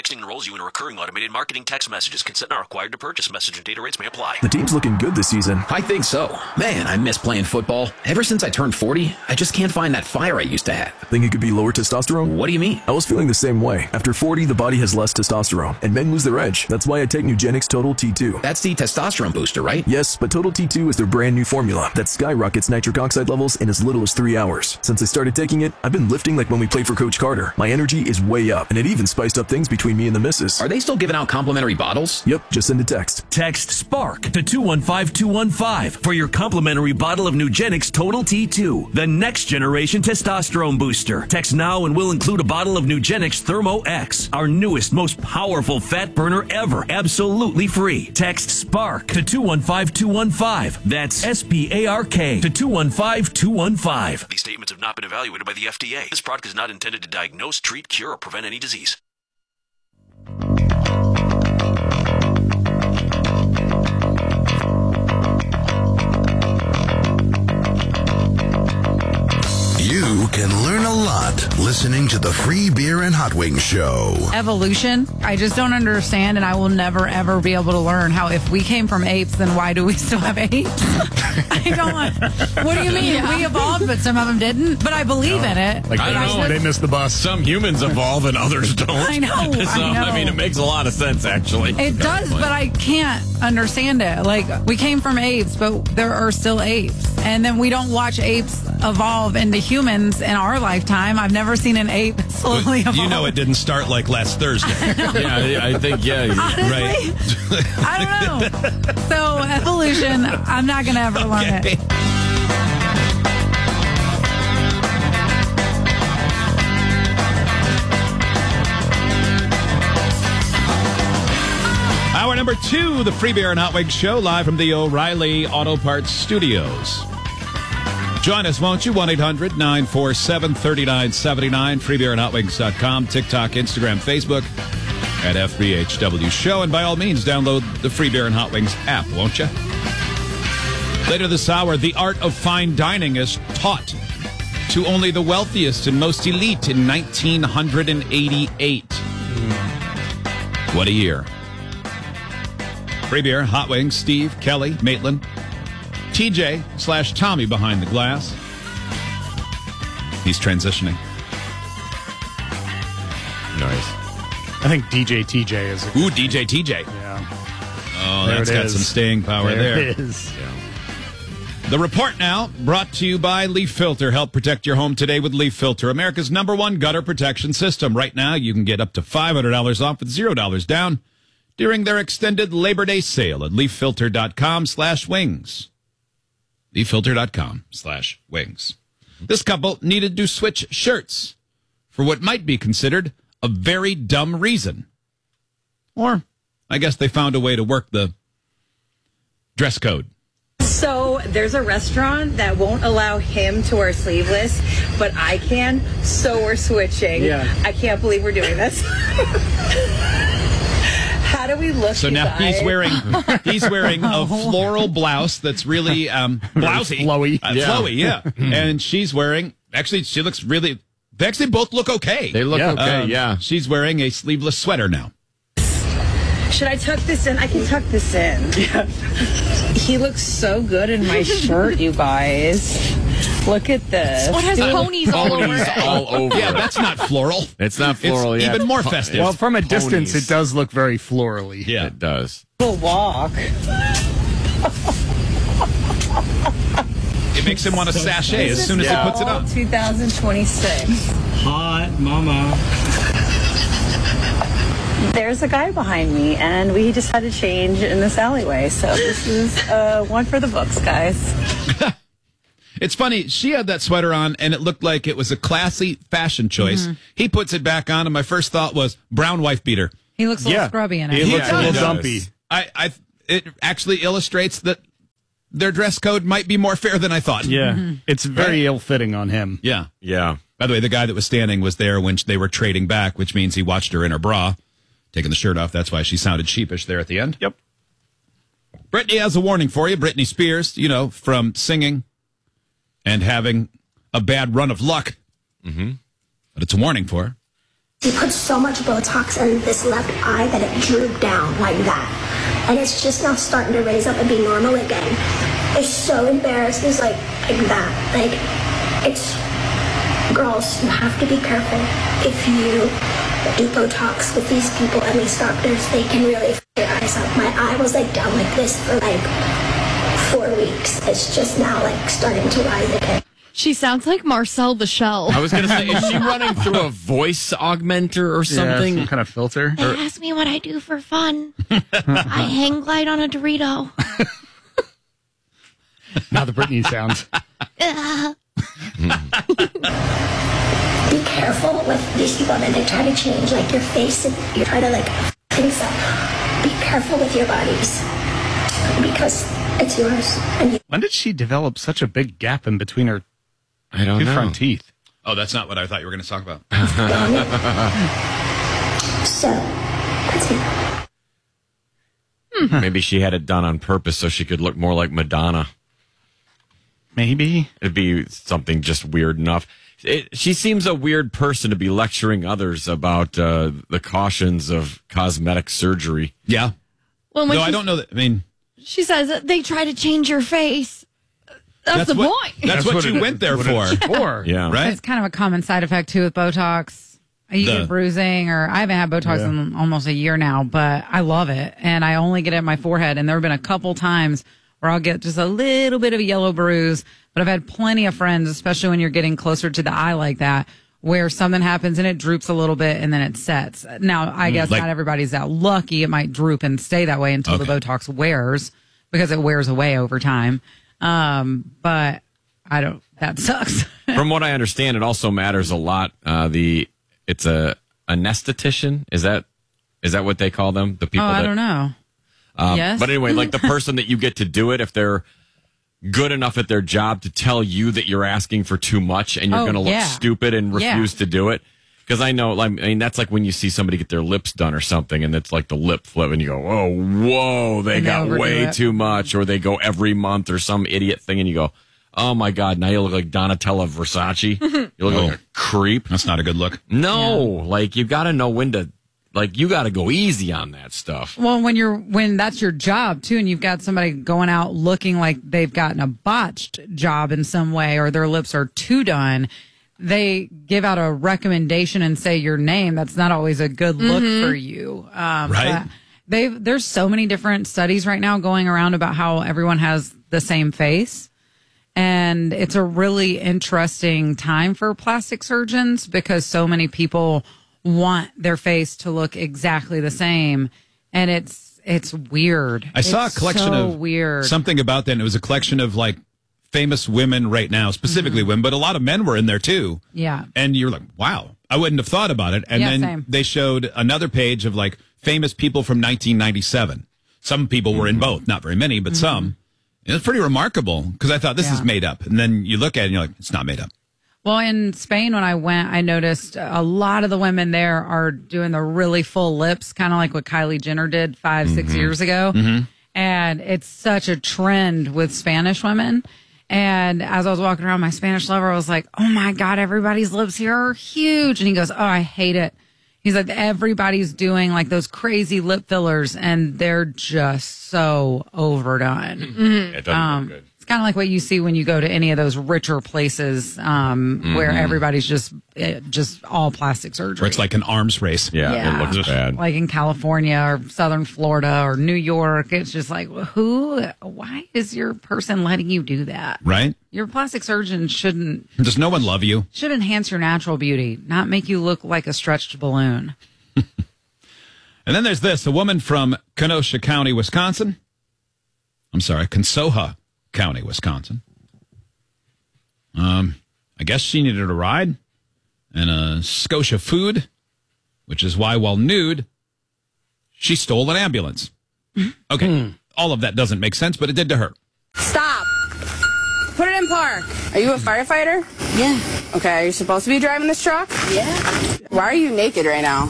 Texting enrolls you in recurring automated marketing text messages. Consent not required to purchase. Message and data rates may apply. The team's looking good this season. I think so. Man, I miss playing football. Ever since I turned 40, I just can't find that fire I used to have. Think it could be lower testosterone? What do you mean? I was feeling the same way. After 40, the body has less testosterone, and men lose their edge. That's why I take Nugenix Total T2. That's the testosterone booster, right? Yes, but Total T2 is their brand new formula that skyrockets nitric oxide levels in as little as 3 hours. Since I started taking it, I've been lifting like when we played for Coach Carter. My energy is way up, and it even spiced up things between me and the missus. Are they still giving out complimentary bottles? Yep, just send a text. Text SPARK to 215-215 for your complimentary bottle of Nugenix Total T2, the next generation testosterone booster. Text now and we'll include a bottle of Nugenix Thermo X, our newest, most powerful fat burner ever, absolutely free. Text SPARK to 215-215. That's SPARK to 215-215. These statements have not been evaluated by the FDA. This product is not intended to diagnose, treat, cure, or prevent any disease. You can learn a lot listening to the Free Beer and Hot Wings Show. Evolution, I just don't understand, and I will never, ever be able to learn how if we came from apes, then why do we still have apes? I don't. What do you mean? We evolved, but some of them didn't? But I believe in it. Like, I don't know. They missed the bus. Some humans evolve and others don't. I know. I mean, it makes a lot of sense, actually. It does, but I can't understand it. Like, we came from apes, but there are still apes. And then we don't watch apes evolve into humans in our lifetime. I've never seen an ape slowly evolve. You know it didn't start like last Thursday. Yeah, I think, Honestly, right. I don't know. So, evolution, I'm not going to ever learn it. Hour number 2, the Free Beer and Hot Wings Show, live from the O'Reilly Auto Parts Studios. Join us, won't you? 1-800-947-3979, freebeerandhotwings.com, TikTok, Instagram, Facebook, at FBHW Show. And by all means, download the Free Beer and Hot Wings app, won't you? Later this hour, the art of fine dining is taught to only the wealthiest and most elite in 1988. What a year. Free Beer, Hot Wings, Steve, Kelly, Maitland, TJ/Tommy behind the glass. He's transitioning. Nice. I think DJ TJ is a Ooh, DJ TJ. Yeah. Oh, that's got some staying power there. It is. Yeah. The report now brought to you by Leaf Filter. Help protect your home today with Leaf Filter, America's #1 gutter protection system. Right now, you can get up to $500 off with $0 down during their extended Labor Day sale at leaffilter.com/wings. leaffilter.com/wings. This couple needed to switch shirts for what might be considered a very dumb reason. Or, I guess they found a way to work the dress code. So there's a restaurant that won't allow him to wear sleeveless, but I can, so we're switching. Yeah. I can't believe we're doing this. How do we look? So now guys? he's wearing a floral blouse that's really blousy, flowy, flowy, yeah. And she's wearing. Actually, she looks really. They actually both look okay. They look okay, yeah. She's wearing a sleeveless sweater now. Should I tuck this in? I can tuck this in. Yeah. He looks so good in my shirt, you guys. Look at this. What has ponies all over it? all over. Yeah, that's not floral. It's not floral. It's yeah. even more festive. Well, from a distance, Ponies. it does look very florally. Yeah, It does. We'll walk. it makes him want to sashay as soon as he puts it on. 2026. Hot mama. There's a guy behind me, and we just had to change in this alleyway. So this is one for the books, guys. It's funny. She had that sweater on, and it looked like it was a classy fashion choice. Mm-hmm. He puts it back on, and my first thought was brown wife beater. He looks a little scrubby in it. He looks a little does. dumpy. It actually illustrates that their dress code might be more fair than I thought. Yeah, it's very ill-fitting on him. Yeah. Yeah. By the way, the guy that was standing was there when they were trading back, which means he watched her in her bra, taking the shirt off. That's why she sounded sheepish there at the end. Yep. Brittany has a warning for you. Britney Spears, from singing and having a bad run of luck. Mm-hmm. But it's a warning for her. He put so much Botox in this left eye that it drooped down like that. And it's just now starting to raise up and be normal again. It's so embarrassed. It's like that. Like, it's, girls, you have to be careful. If you do Botox with these people and these doctors, they can really f your eyes up. My eye was like down like this for like 4 weeks. It's just now like starting to rise again. She sounds like Marcel the Shell. I was going to say, is she running through a voice augmenter or something? Yeah, some kind of filter. They ask me what I do for fun. I hang glide on a Dorito. Now the Britney sounds. Be careful with these people that they try to change like your face and you try to like things up. Be careful with your bodies because it's yours. And When did she develop such a big gap in between her I don't two know. front teeth? Oh, that's not what I thought you were going to talk about. so that's it. Maybe she had it done on purpose so she could look more like Madonna. Maybe. It'd be something just weird enough. She seems a weird person to be lecturing others about the cautions of cosmetic surgery. Yeah. Well, No, I don't know that. I mean, She says that they try to change your face. That's the point. That's what you went there for. Yeah. Right? It's kind of a common side effect too with Botox. You get bruising, or I haven't had Botox in almost a year now, but I love it. And I only get it in my forehead. And there have been a couple times where I'll get just a little bit of a yellow bruise. But I've had plenty of friends, especially when you're getting closer to the eye like that, where something happens and it droops a little bit and then it sets. Now, I guess not everybody's that lucky. It might droop and stay that way until the Botox wears, because it wears away over time. But I don't, that sucks. From what I understand, it also matters a lot. It's a anesthetician. Is that what they call them? The people I don't know. Yes. But anyway, like the person that you get to do it, if they're good enough at their job to tell you that you're asking for too much and you're going to look stupid and refuse to do it. Because I know, I mean, that's like when you see somebody get their lips done or something, and it's like the lip flip, and you go, "Oh, whoa, they got way too much," or they go every month or some idiot thing, and you go, "Oh my God, now you look like Donatella Versace. You look like a creep." That's not a good look. No, like you got to know when to, like you got to go easy on that stuff. Well, when that's your job too, and you've got somebody going out looking like they've gotten a botched job in some way, or their lips are too done, they give out a recommendation and say your name. That's not always a good look for you. Right. There's so many different studies right now going around about how everyone has the same face. And it's a really interesting time for plastic surgeons because so many people want their face to look exactly the same. And it's weird. I saw a collection so of weird. something about that, and it was a collection of like famous women right now, specifically women, but a lot of men were in there too. Yeah. And you're like, wow, I wouldn't have thought about it. And then same. they showed another page of like famous people from 1997. Some people were in both, not very many, but some. It was pretty remarkable because I thought this is made up. And then you look at it and you're like, it's not made up. Well, in Spain, when I went, I noticed a lot of the women there are doing the really full lips, kind of like what Kylie Jenner did 5-6 years ago. And it's such a trend with Spanish women. And as I was walking around my Spanish lover, I was like, oh my God, everybody's lips here are huge. And he goes, oh, I hate it. He's like, everybody's doing like those crazy lip fillers and they're just so overdone. It doesn't look good. It's kind of like what you see when you go to any of those richer places where everybody's just all plastic surgery. Where it's like an arms race. Yeah. It looks bad. Like in California or Southern Florida or New York. It's just like, why is your person letting you do that? Right? Your plastic surgeon shouldn't. Does no one love you? Should enhance your natural beauty, not make you look like a stretched balloon. And then there's this, a woman from Kenosha County, Wisconsin. I'm sorry, Kensoha County, Wisconsin. I guess she needed a ride and a Scotia food, which is why, while nude, she stole an ambulance. Okay, all of that doesn't make sense, but it did to her. Stop. Put it in park. Are you a firefighter? Yeah. Okay, are you supposed to be driving this truck? Yeah. Why are you naked right now?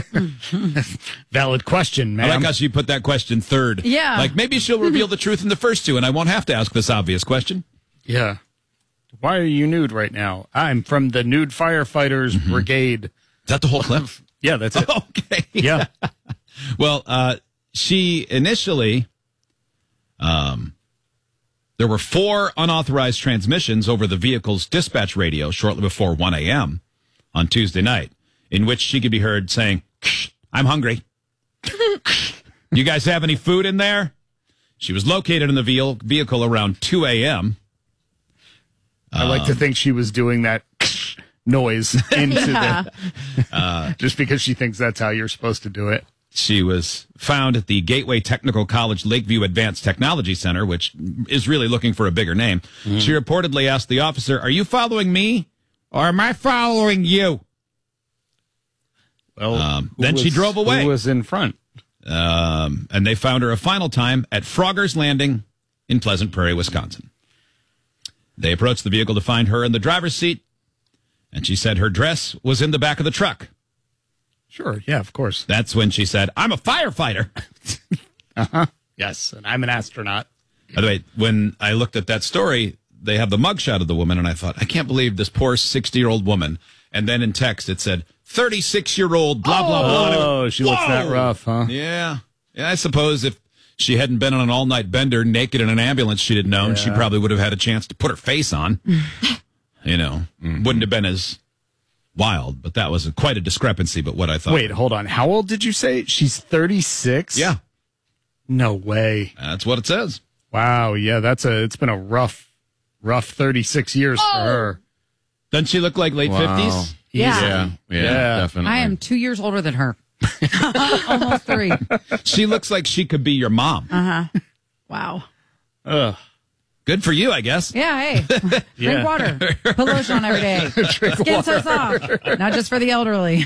Valid question, man. I like how she put that question third. Yeah. Like, maybe she'll reveal the truth in the first two, and I won't have to ask this obvious question. Yeah. Why are you nude right now? I'm from the Nude Firefighters Brigade. that the whole clip? Yeah, that's it. Okay. Yeah. Well, she initially, there were 4 unauthorized transmissions over the vehicle's dispatch radio shortly before 1 a.m. on Tuesday night, in which she could be heard saying, "I'm hungry. You guys have any food in there?" She was located in the vehicle around 2 a.m. I like to think she was doing that noise into the just because she thinks that's how you're supposed to do it. She was found at the Gateway Technical College Lakeview Advanced Technology Center, which is really looking for a bigger name. Mm. She reportedly asked the officer, "Are you following me or am I following you?" Well, then she drove away. Who was in front? And they found her a final time at Frogger's Landing in Pleasant Prairie, Wisconsin. They approached the vehicle to find her in the driver's seat, and she said her dress was in the back of the truck. Sure, yeah, of course. That's when she said, "I'm a firefighter." Uh-huh. Yes, and I'm an astronaut. By the way, when I looked at that story, they have the mugshot of the woman, and I thought, I can't believe this poor 60-year-old woman. And then in text, it said, 36-year-old, blah, blah, blah. Oh, she looks that rough, huh? Yeah. I suppose if she hadn't been on an all-night bender naked in an ambulance she'd have known, she probably would have had a chance to put her face on. Wouldn't have been as wild, but that was quite a discrepancy, but what I thought. Wait, hold on. How old did you say? She's 36? Yeah. No way. That's what it says. Wow, yeah, it's been a rough 36 years for her. Doesn't she look like late 50s? Yeah. Yeah, definitely. I am 2 years older than her. Almost 3. She looks like she could be your mom. Uh-huh. Wow. Ugh. Good for you, I guess. Yeah, hey. Drink water. Put lotion on every day. Skin so soft. Not just for the elderly.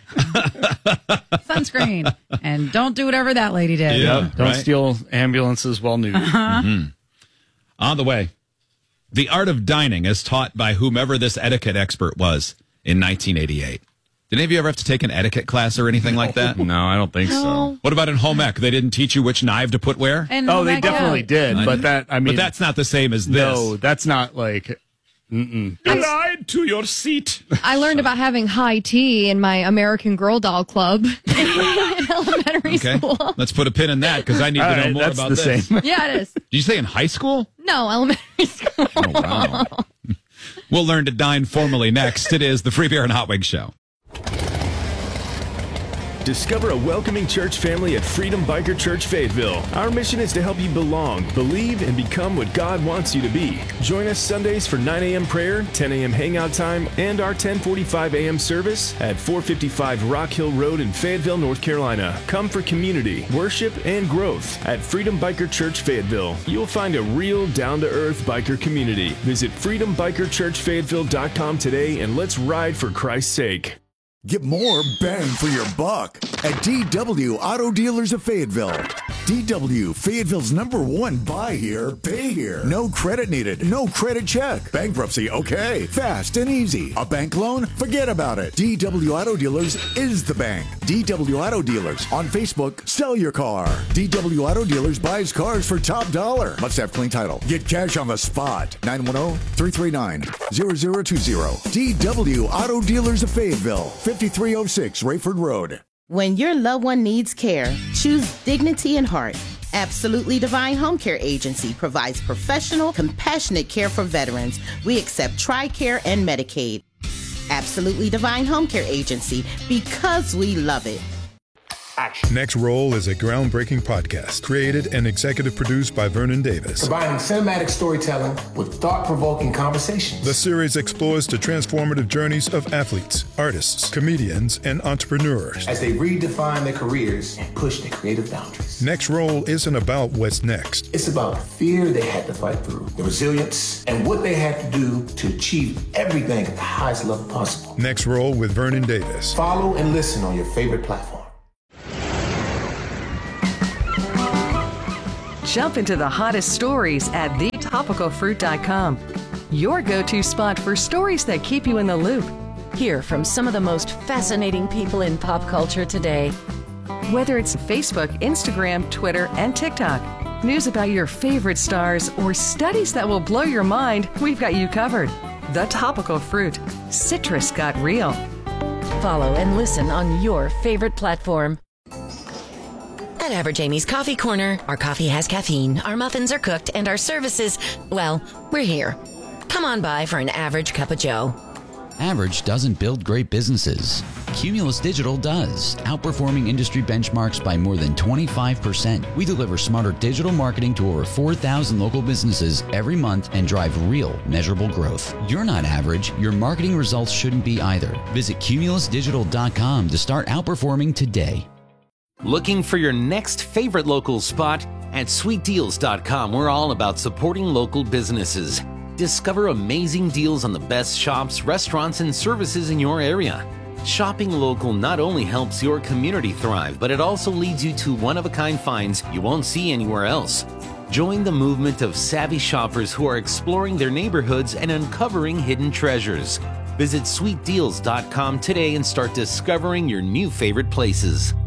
Sunscreen. And don't do whatever that lady did. Yeah, don't steal ambulances while nude. Uh-huh. Mm-hmm. On the way, the art of dining as taught by whomever this etiquette expert was in 1988. Did any of you ever have to take an etiquette class or anything like that? No, I don't think so. What about in home ec? They didn't teach you which knife to put where? They definitely did, but but that's not the same as this. No, that's not like. Glide to your seat. I learned about having high tea in my American Girl doll club in elementary school. Let's put a pin in that because I need to know more about this. Same. Yeah, it is. Did you say in high school? No, elementary school. Oh, wow. We'll learn to dine formally next. It is the Free Beer and Hot Wings Show. Discover a welcoming church family at Freedom Biker Church Fayetteville. Our mission is to help you belong, believe, and become what God wants you to be. Join us Sundays for 9 a.m. prayer, 10 a.m. hangout time, and our 10:45 a.m. service at 455 Rock Hill Road in Fayetteville, North Carolina. Come for community, worship, and growth at Freedom Biker Church Fayetteville. You'll find a real, down-to-earth biker community. Visit freedombikerchurchfayetteville.com today and let's ride for Christ's sake. Get more bang for your buck at DW Auto Dealers of Fayetteville. DW, Fayetteville's #1 buy here, pay here. No credit needed, no credit check. Bankruptcy, okay. Fast and easy. A bank loan? Forget about it. DW Auto Dealers is the bank. DW Auto Dealers. On Facebook, sell your car. DW Auto Dealers buys cars for top dollar. Must have clean title. Get cash on the spot. 910-339-0020. DW Auto Dealers of Fayetteville. 5306 Rayford Road. When your loved one needs care, choose dignity and heart. Absolutely Divine Home Care Agency provides professional, compassionate care for veterans. We accept TRICARE and Medicaid. Absolutely Divine Home Care Agency, because we love it. Next Roll is a groundbreaking podcast created and executive produced by Vernon Davis. Combining cinematic storytelling with thought-provoking conversations. The series explores the transformative journeys of athletes, artists, comedians, and entrepreneurs as they redefine their careers and push their creative boundaries. Next Roll isn't about what's next. It's about the fear they had to fight through, the resilience, and what they had to do to achieve everything at the highest level possible. Next Roll with Vernon Davis. Follow and listen on your favorite platform. Jump into the hottest stories at thetopicalfruit.com. Your go-to spot for stories that keep you in the loop. Hear from some of the most fascinating people in pop culture today. Whether it's Facebook, Instagram, Twitter, and TikTok, news about your favorite stars, or studies that will blow your mind, we've got you covered. The Topical Fruit. Citrus got real. follow and listen on your favorite platform. At Average Amy's Coffee Corner, our coffee has caffeine, our muffins are cooked, and our services, well, we're here. Come on by for an average cup of joe. Average doesn't build great businesses. Cumulus Digital does, outperforming industry benchmarks by more than 25%. We deliver smarter digital marketing to over 4,000 local businesses every month and drive real, measurable growth. You're not average. Your marketing results shouldn't be either. Visit cumulusdigital.com to start outperforming today. Looking for your next favorite local spot? At sweetdeals.com, we're all about supporting local businesses. Discover amazing deals on the best shops, restaurants, and services in your area. Shopping local not only helps your community thrive, but it also leads you to one-of-a-kind finds you won't see anywhere else. Join the movement of savvy shoppers who are exploring their neighborhoods and uncovering hidden treasures. Visit sweetdeals.com today and start discovering your new favorite places.